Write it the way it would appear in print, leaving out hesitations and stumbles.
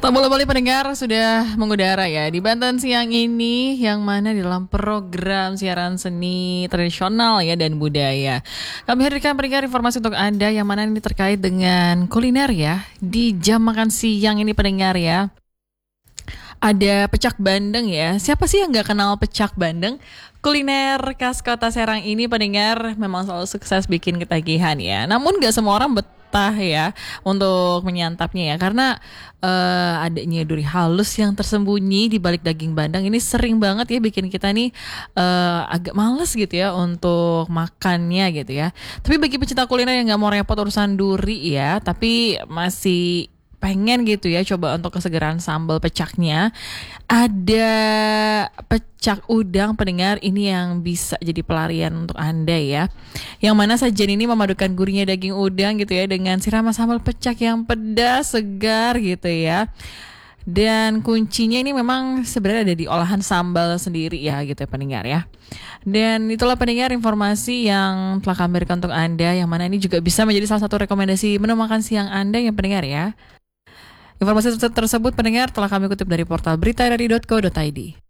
Bola Bali pendengar sudah mengudara ya di Banten siang ini, yang mana di dalam program siaran seni tradisional ya dan budaya. Kami hadirkan pendengar informasi untuk Anda yang mana ini terkait dengan kuliner ya. Di jam makan siang ini pendengar ya, ada pecak bandeng ya. Siapa sih yang nggak kenal pecak bandeng? Kuliner khas kota Serang ini pendengar memang selalu sukses bikin ketagihan ya. Namun nggak semua orang betah ya untuk menyantapnya ya, karena adanya duri halus yang tersembunyi di balik daging bandeng ini sering banget ya bikin kita nih agak males gitu ya untuk makannya gitu ya. Tapi bagi pecinta kuliner yang nggak mau repot urusan duri ya, tapi masih pengen gitu ya coba untuk kesegeran sambal pecaknya, ada pecak udang pendengar ini yang bisa jadi pelarian untuk Anda ya, yang mana sajian ini memadukan gurihnya daging udang gitu ya dengan siraman sambal pecak yang pedas segar gitu ya. Dan kuncinya ini memang sebenarnya ada di olahan sambal sendiri ya gitu ya pendengar ya. Dan itulah pendengar informasi yang telah kami berikan untuk Anda, yang mana ini juga bisa menjadi salah satu rekomendasi menu makan siang Anda yang pendengar ya. Informasi tersebut pendengar telah kami kutip dari portal berita dari.co.id.